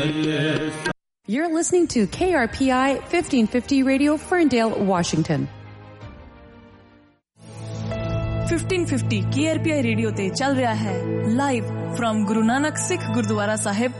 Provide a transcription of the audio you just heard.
You're listening to KRPI 1550 Radio, Ferndale, Washington. 1550 KRPI radio ते चल रहा है लाइव फ्रॉम गुरु नानक सिख गुरुद्वारा साहिब